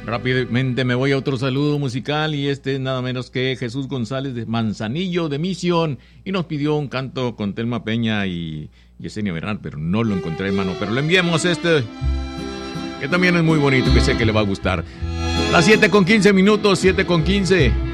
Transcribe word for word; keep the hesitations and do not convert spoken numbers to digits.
Rápidamente me voy a otro saludo musical y este es nada menos que Jesús González de Manzanillo de Misión y nos pidió un canto con Telma Peña y Yesenia Bernal, pero no lo encontré, hermano, pero le enviamos este que también es muy bonito, que sé que le va a gustar. Las siete con quince minutos, siete con quince.